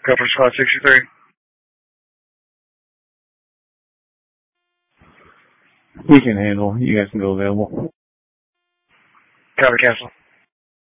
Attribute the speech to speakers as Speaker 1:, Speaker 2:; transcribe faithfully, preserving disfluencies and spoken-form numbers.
Speaker 1: Cover squad sixty-three.
Speaker 2: We can handle. You guys can go available.
Speaker 1: Cover cancel.